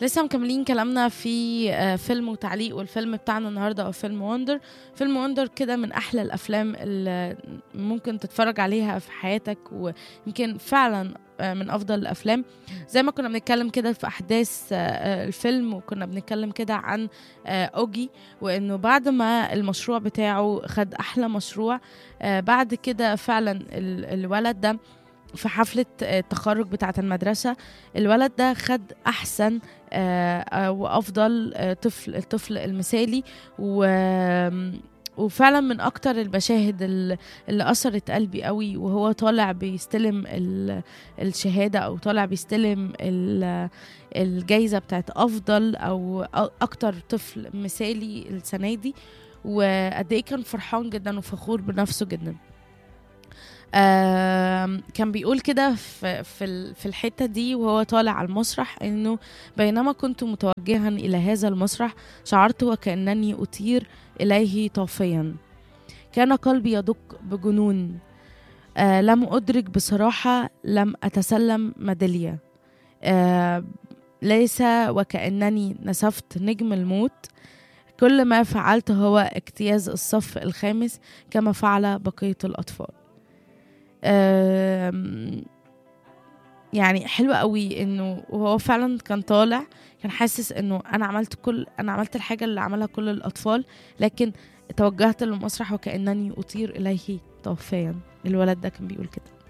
لسه مكملين كلامنا في فيلم وتعليق، والفيلم بتاعنا النهارده هو فيلم وندر. فيلم وندر كده من احلى الافلام اللي ممكن تتفرج عليها في حياتك، ويمكن فعلا من افضل الافلام. زي ما كنا بنتكلم كده في احداث الفيلم، وكنا بنتكلم كده عن اوجي، وانه بعد ما المشروع بتاعه خد احلى مشروع، بعد كده فعلا الولد ده في حفلة التخرج بتاعة المدرسة، الولد ده خد أحسن وأفضل الطفل المثالي. وفعلا من أكتر المشاهد اللي أثرت قلبي قوي، وهو طالع بيستلم الشهادة، أو طالع بيستلم الجايزة بتاعة أفضل أو أكتر طفل مثالي السنة دي. وقد إيه كان فرحان جدا وفخور بنفسه جدا. كان بيقول كده في الحتة دي وهو طالع على المسرح، انه بينما كنت متوجها الى هذا المسرح شعرت وكأنني اطير اليه طافيا. كان قلبي يدق بجنون. لم ادرك بصراحة، لم اتسلم ميدالية. ليس وكأنني نسفت نجم الموت. كل ما فعلت هو اجتياز الصف الخامس كما فعل بقية الأطفال. يعني حلوة قوي انه وهو فعلا كان طالع، كان حاسس انه انا عملت الحاجة اللي عملها كل الاطفال، لكن توجهت للمسرح وكأنني اطير اليه طوفيا. الولد ده كان بيقول كده.